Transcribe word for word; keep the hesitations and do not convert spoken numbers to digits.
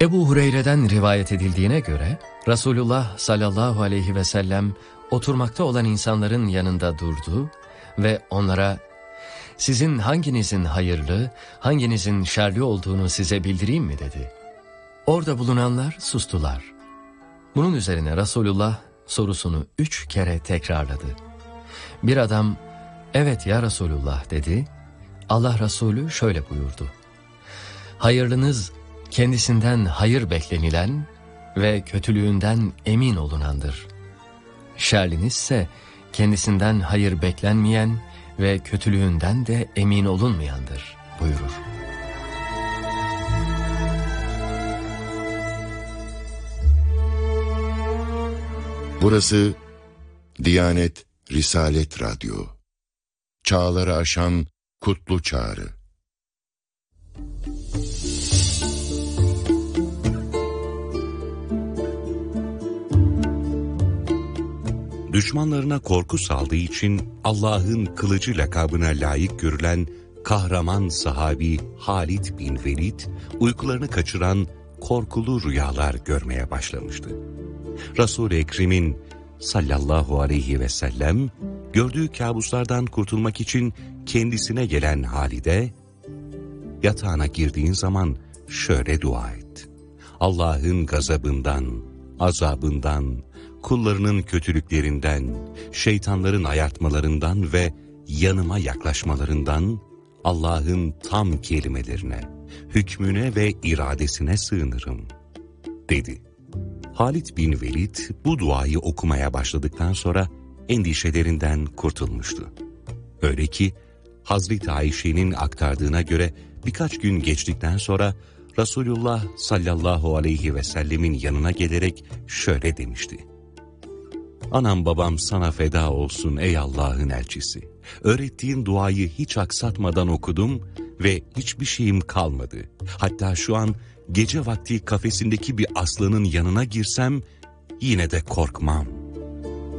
Ebu Hureyre'den rivayet edildiğine göre Resulullah sallallahu aleyhi ve sellem oturmakta olan insanların yanında durdu ve onlara "Sizin hanginizin hayırlı, hanginizin şerli olduğunu size bildireyim mi?" dedi. Orada bulunanlar sustular. Bunun üzerine Resulullah sorusunu üç kere tekrarladı. Bir adam "Evet ya Resulullah" dedi. Allah Resulü şöyle buyurdu: "Hayırlınız kendisinden hayır beklenilen ve kötülüğünden emin olunandır. Şerlinizse kendisinden hayır beklenmeyen ve kötülüğünden de emin olunmayandır" buyurur. Burası Diyanet Risalet Radyo. Çağları aşan kutlu çağrı. Düşmanlarına korku saldığı için Allah'ın kılıcı lakabına layık görülen kahraman sahabi Halid bin Velid, uykularını kaçıran korkulu rüyalar görmeye başlamıştı. Resul-i Ekrem'in sallallahu aleyhi ve sellem gördüğü kabuslardan kurtulmak için kendisine gelen Halid'e, "Yatağına girdiğin zaman şöyle dua et: Allah'ın gazabından, azabından, kullarının kötülüklerinden, şeytanların ayartmalarından ve yanıma yaklaşmalarından Allah'ın tam kelimelerine, hükmüne ve iradesine sığınırım" dedi. Halid bin Velid bu duayı okumaya başladıktan sonra endişelerinden kurtulmuştu. Öyle ki Hazreti Ayşe'nin aktardığına göre birkaç gün geçtikten sonra Resulullah sallallahu aleyhi ve sellemin yanına gelerek şöyle demişti: "Anam babam sana feda olsun ey Allah'ın elçisi. Öğrettiğin duayı hiç aksatmadan okudum ve hiçbir şeyim kalmadı. Hatta şu an gece vakti kafesindeki bir aslanın yanına girsem yine de korkmam."